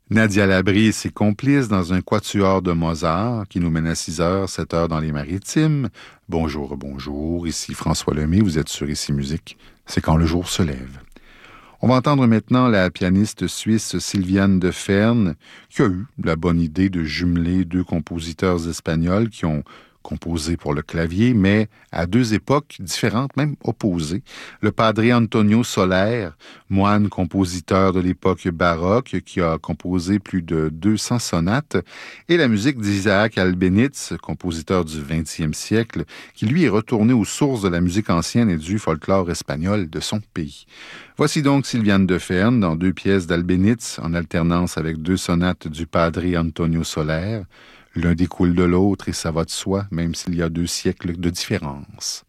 Nadia Labrie et ses complices dans un quatuor de Mozart qui nous mène à 6 heures, 7 heures dans les Maritimes. Bonjour, bonjour, ici François Lemay, vous êtes sur Ici Musique. C'est quand le jour se lève. On va entendre maintenant la pianiste suisse Sylviane de Fern, qui a eu la bonne idée de jumeler deux compositeurs espagnols qui ont composé pour le clavier, mais à deux époques différentes, même opposées. Le padre Antonio Soler, moine compositeur de l'époque baroque, qui a composé plus de 200 sonates, et la musique d'Isaac Albéniz, compositeur du XXe siècle, qui lui est retourné aux sources de la musique ancienne et du folklore espagnol de son pays. Voici donc Sylviane de Fern dans deux pièces d'Albéniz, en alternance avec deux sonates du padre Antonio Soler. L'un découle de l'autre et ça va de soi, même s'il y a 2 siècles de différence.